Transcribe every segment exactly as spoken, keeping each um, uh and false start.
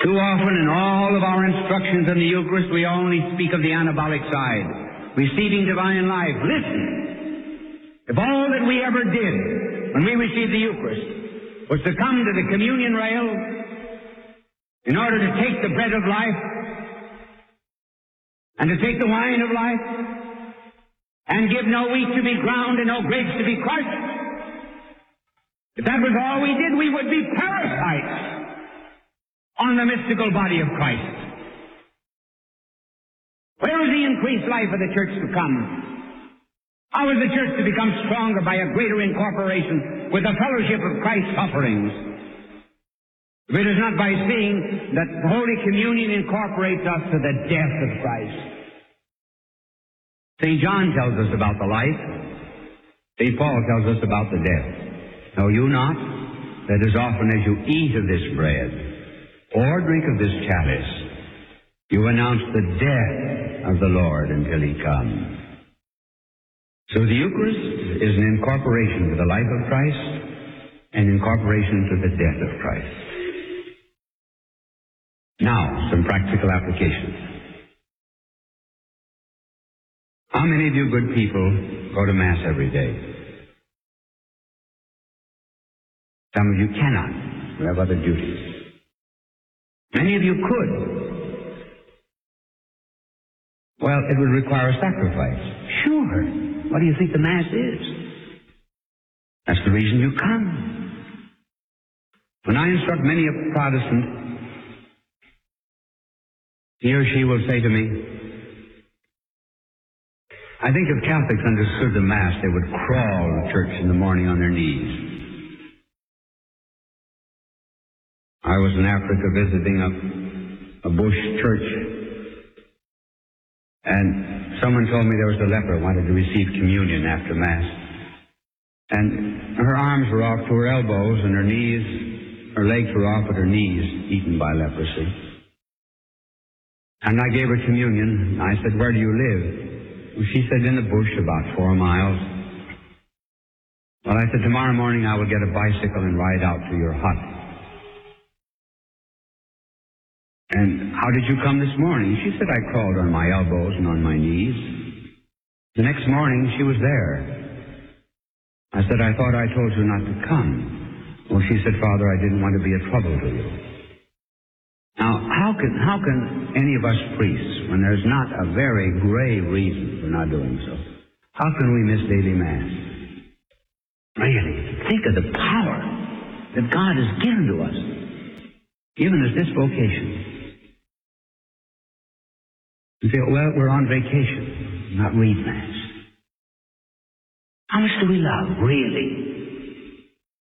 Too often in all of our instructions in the Eucharist, we only speak of the anabolic side, receiving divine life. Listen, if all that we ever did when we received the Eucharist was to come to the communion rail in order to take the bread of life and to take the wine of life and give no wheat to be ground and no grapes to be crushed, if that was all we did, we would be parasites on the mystical body of Christ. Where is the increased life of the church to come? How is the church to become stronger by a greater incorporation with the fellowship of Christ's sufferings? If it is not by seeing that Holy Communion incorporates us to the death of Christ. Saint John tells us about the life. Saint Paul tells us about the death. Know you not that as often as you eat of this bread or drink of this chalice, you announce the death of the Lord until he comes. So the Eucharist is an incorporation to the life of Christ and incorporation to the death of Christ. Now, some practical applications. How many of you good people go to Mass every day? Some of you cannot. You have other duties. Many of you could. Well, it would require a sacrifice. Sure. What do you think the Mass is? That's the reason you come. When I instruct many a Protestant, he or she will say to me, I think if Catholics understood the Mass, they would crawl to church in the morning on their knees. I was in Africa visiting a, a bush church, and someone told me there was a leper who wanted to receive communion after Mass. And her arms were off to her elbows, and her knees, her legs were off at her knees, eaten by leprosy. And I gave her communion, and I said, where do you live? Well, she said, in the bush about four miles. Well, I said, tomorrow morning I will get a bicycle and ride out to your hut. And how did you come this morning? She said, I crawled on my elbows and on my knees. The next morning, she was there. I said, I thought I told you not to come. Well, she said, Father, I didn't want to be a trouble to you. Now, how can, how can any of us priests, when there's not a very grave reason for not doing so, how can we miss daily Mass? Really, think of the power that God has given to us, given us this vocation. You say, well, we're on vacation, not read Mass. How much do we love, really?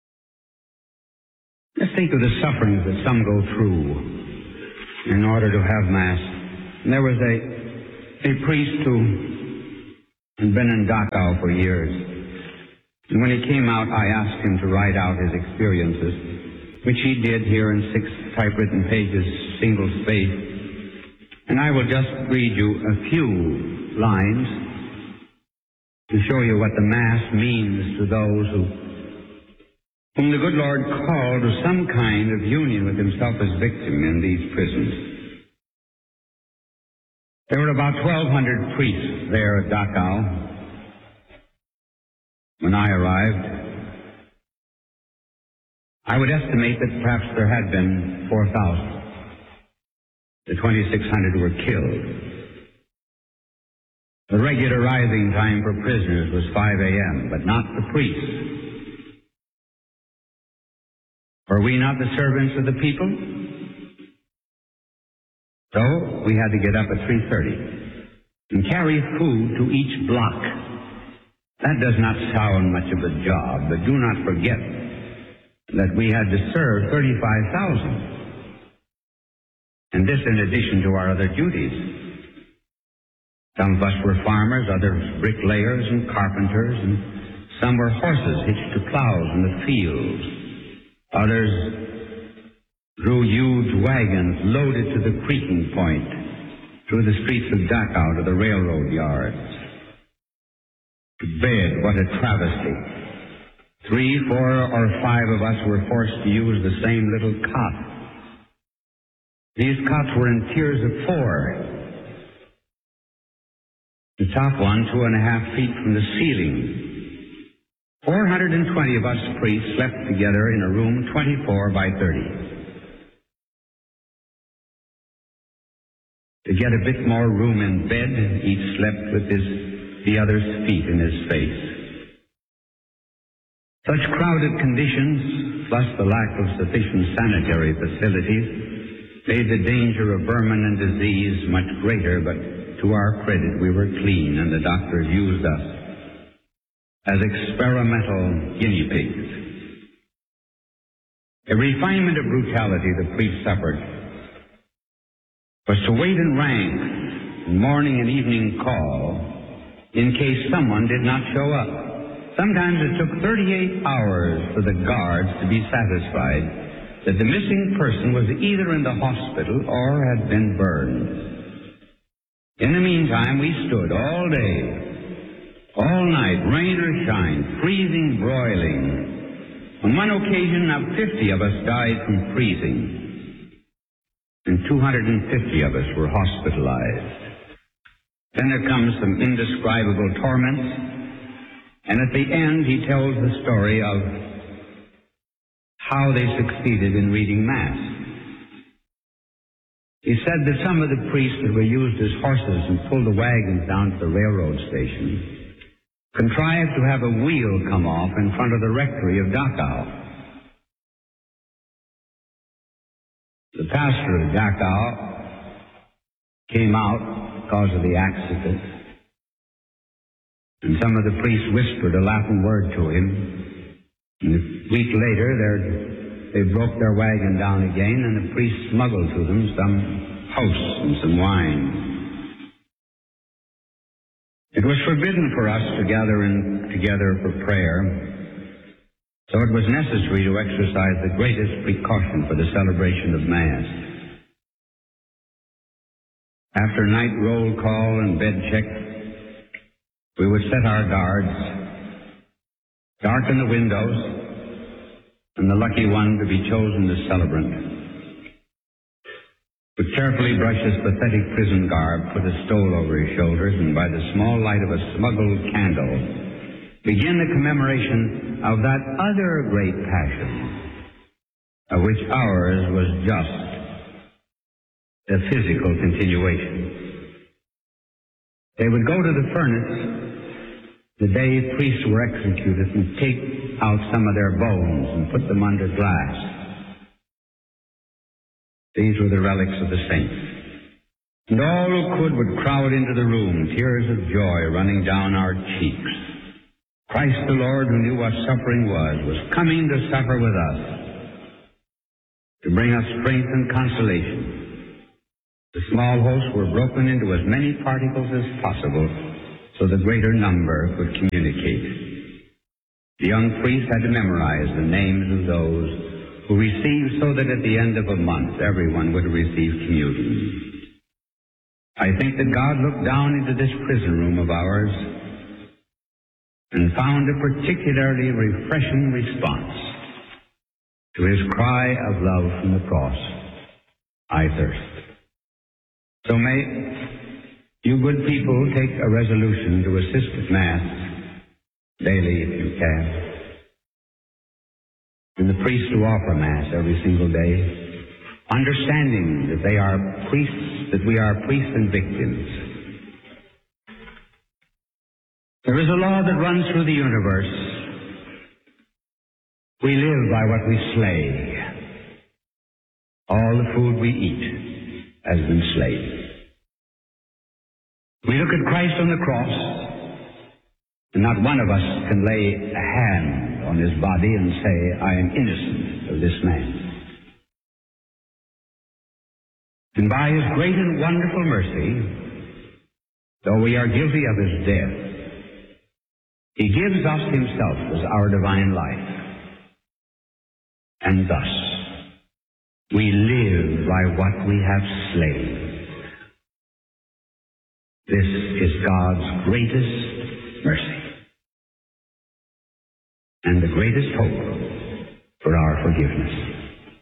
Let's think of the sufferings that some go through in order to have Mass. And there was a, a priest who had been in Dachau for years. And when he came out, I asked him to write out his experiences, which he did here in six typewritten pages, single spaced. And I will just read you a few lines to show you what the Mass means to those who, whom the good Lord called to some kind of union with himself as victim in these prisons. There were about twelve hundred priests there at Dachau when I arrived. I would estimate that perhaps there had been four thousand. The twenty-six hundred were killed. The regular rising time for prisoners was five a.m., but not the priests. Were we not the servants of the people? So we had to get up at three thirty and carry food to each block. That does not sound much of a job, but do not forget that we had to serve thirty-five thousand. And this in addition to our other duties. Some of us were farmers, others bricklayers and carpenters, and some were horses hitched to plows in the fields. Others drew huge wagons loaded to the creaking point through the streets of Dachau to the railroad yards. To bed, what a travesty. Three, four, or five of us were forced to use the same little cot. These cots were in tiers of four. The top one, two and a half feet from the ceiling. four hundred twenty of us priests slept together in a room twenty-four by thirty. To get a bit more room in bed, each slept with his, the other's feet in his face. Such crowded conditions, plus the lack of sufficient sanitary facilities, made the danger of vermin and disease much greater, but to our credit we were clean and the doctors used us as experimental guinea pigs. A refinement of brutality the priest suffered was to wait in ranks, morning and evening call, in case someone did not show up. Sometimes it took thirty-eight hours for the guards to be satisfied that the missing person was either in the hospital or had been burned. In the meantime, we stood all day, all night, rain or shine, freezing, broiling. On one occasion, now fifty of us died from freezing, and two hundred fifty of us were hospitalized. Then there comes some indescribable torments, and at the end he tells the story of how they succeeded in reading Mass. He said that some of the priests that were used as horses and pulled the wagons down to the railroad station contrived to have a wheel come off in front of the rectory of Dachau. The pastor of Dachau came out because of the accident, and some of the priests whispered a Latin word to him. And a week later, they broke their wagon down again, and the priest smuggled to them some hosts and some wine. It was forbidden for us to gather in together for prayer, so it was necessary to exercise the greatest precaution for the celebration of Mass. After night roll call and bed check, we would set our guards, darken the windows, and the lucky one to be chosen the celebrant would carefully brush his pathetic prison garb, put a stole over his shoulders, and by the small light of a smuggled candle begin the commemoration of that other great passion, of which ours was just a physical continuation. They would go to the furnace the day priests were executed and take out some of their bones and put them under glass. These were the relics of the saints. And all who could would crowd into the room, tears of joy running down our cheeks. Christ the Lord, who knew what suffering was, was coming to suffer with us, to bring us strength and consolation. The small hosts were broken into as many particles as possible, so the greater number could communicate. The young priest had to memorize the names of those who received, so that at the end of a month everyone would receive communion. I think that God looked down into this prison room of ours and found a particularly refreshing response to his cry of love from the cross, I thirst. So may you good people take a resolution to assist at Mass daily if you can. And the priests who offer Mass every single day, understanding that they are priests, that we are priests and victims. There is a law that runs through the universe. We live by what we slay. All the food we eat has been slain. We look at Christ on the cross, and not one of us can lay a hand on his body and say, I am innocent of this man. And by his great and wonderful mercy, though we are guilty of his death, he gives us himself as our divine life. And thus, we live by what we have slain. This is God's greatest mercy and the greatest hope for our forgiveness.